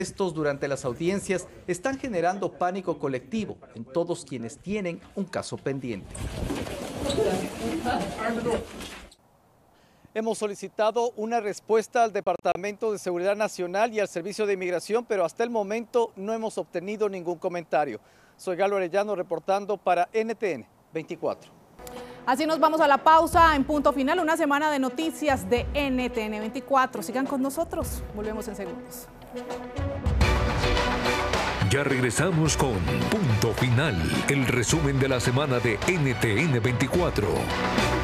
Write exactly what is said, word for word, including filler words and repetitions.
Estos durante las audiencias están generando pánico colectivo en todos quienes tienen un caso pendiente. Hemos solicitado una respuesta al Departamento de Seguridad Nacional y al Servicio de Inmigración, pero hasta el momento no hemos obtenido ningún comentario. Soy Galo Arellano reportando para N T N veinticuatro. Así nos vamos a la pausa en Punto Final, una semana de noticias de N T N veinticuatro. Sigan con nosotros, volvemos en segundos. Ya regresamos con Punto Final, el resumen de la semana de N T N veinticuatro.